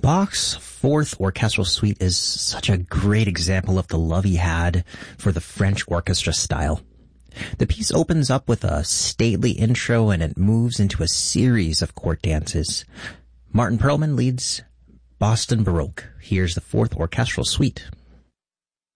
Bach's Fourth Orchestral Suite is such a great example of the love he had for the French orchestra style. The piece opens up with a stately intro and it moves into a series of court dances. Martin Perlman leads Boston Baroque. Here's the Fourth Orchestral Suite.